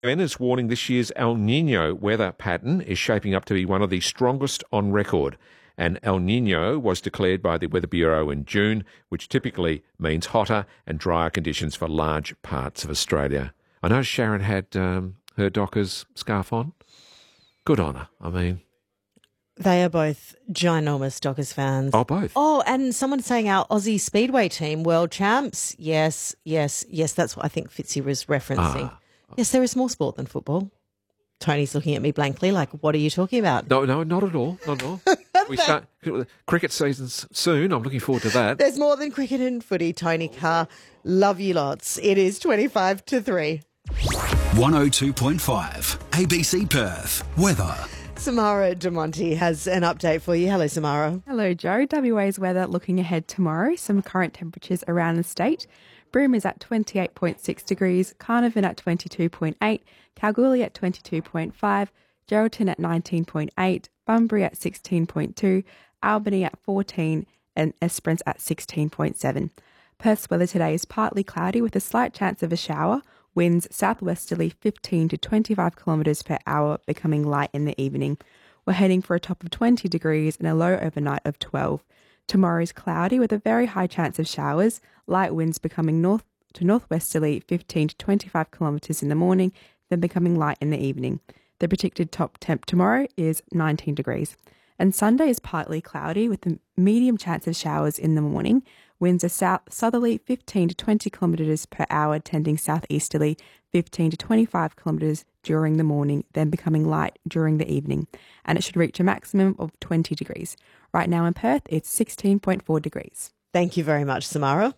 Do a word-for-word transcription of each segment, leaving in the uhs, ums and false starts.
is warning this year's El Nino weather pattern is shaping up to be one of the strongest on record. And El Nino was declared by the Weather Bureau in June, which typically means hotter and drier conditions for large parts of Australia. I know Sharon had um, her Dockers scarf on. Good on her. I mean... They are both ginormous Dockers fans. Oh, both. Oh, and someone saying our Aussie Speedway team, world champs. Yes, yes, yes, that's what I think Fitzy was referencing. Ah. Yes, there is more sport than football. Tony's looking at me blankly like, what are you talking about? No, no, not at all. Not at all. We start cricket seasons soon. I'm looking forward to that. There's more than cricket and footy, Tony Carr. Love you lots. It is twenty-five to three. one oh two point five A B C Perth. Weather. Samara DeMonte has an update for you. Hello, Samara. Hello, Joe. W A's weather looking ahead tomorrow. Some current temperatures around the state. Broome is at twenty-eight point six degrees, Carnarvon at twenty-two point eight, Kalgoorlie at twenty-two point five, Geraldton at nineteen point eight, Bunbury at sixteen point two, Albany at fourteen, and Esperance at sixteen point seven. Perth's weather today is partly cloudy with a slight chance of a shower. Winds southwesterly fifteen to twenty-five kilometres per hour, becoming light in the evening. We're heading for a top of twenty degrees and a low overnight of twelve. Tomorrow is cloudy with a very high chance of showers, light winds becoming north to northwesterly fifteen to twenty-five kilometres in the morning, then becoming light in the evening. The predicted top temp tomorrow is nineteen degrees. And Sunday is partly cloudy with a medium chance of showers in the morning. Winds are south southerly fifteen to twenty kilometres per hour, tending southeasterly fifteen to twenty-five kilometres during the morning, then becoming light during the evening. And it should reach a maximum of twenty degrees. Right now in Perth, it's sixteen point four degrees. Thank you very much, Samara.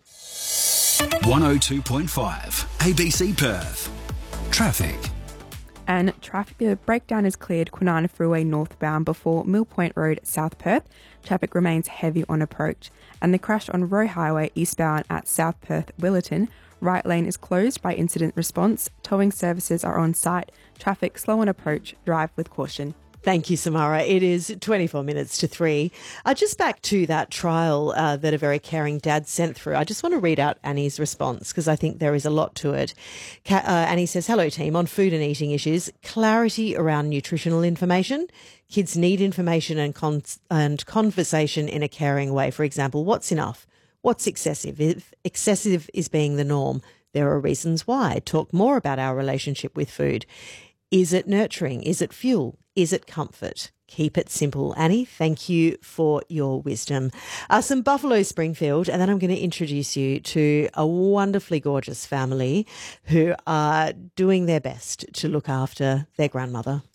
one oh two point five A B C Perth. Traffic. And traffic, the breakdown is cleared Kwinana Freeway northbound before Mill Point Road, South Perth. Traffic remains heavy on approach. And the crash on Roe Highway eastbound at South Perth Willerton. Right lane is closed by incident response. Towing services are on site. Traffic slow on approach. Drive with caution. Thank you, Samara. It is twenty-four minutes to three. Uh, just back to that trial uh, that a very caring dad sent through. I just want to read out Annie's response because I think there is a lot to it. Ca- uh, Annie says, hello team, on food and eating issues, clarity around nutritional information. Kids need information and, con- and conversation in a caring way. For example, what's enough? What's excessive? If excessive is being the norm, there are reasons why. Talk more about our relationship with food. Is it nurturing? Is it fuel? Is it comfort? Keep it simple, Annie. Thank you for your wisdom. Uh, some Buffalo Springfield, and then I'm going to introduce you to a wonderfully gorgeous family who are doing their best to look after their grandmother.